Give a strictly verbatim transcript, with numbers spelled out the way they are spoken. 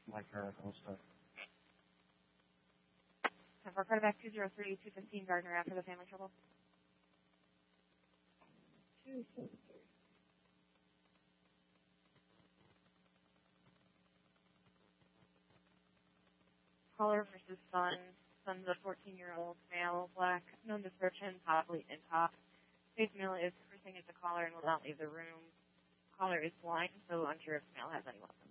like her also. For quarterback two zero three, two fifteen Gardner after the family trouble. two seven three. Caller versus son. Son's a fourteen-year-old male, black, known description, top, late and top. Face male is cursing at the caller and will not leave the room. Caller is blind, so unsure if male has any weapons.